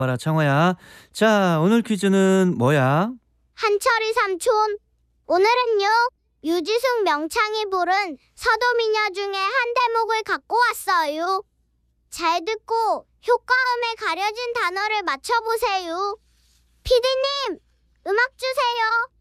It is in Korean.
봐라, 창호야. 자, 오늘 퀴즈는 뭐야? 한철이 삼촌, 오늘은요, 유지숙 명창이 부른 서도미녀 중에 한 대목을 갖고 왔어요. 잘 듣고 효과음에 가려진 단어를 맞춰보세요. 피디님, 음악 주세요.